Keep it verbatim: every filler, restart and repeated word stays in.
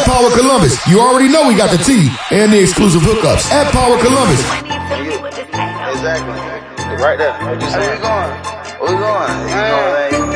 At Power Columbus, you already know we got the tea and the exclusive hookups. At Power Columbus. Exactly. Right there. What you saying? Where we going? Where we going? You know,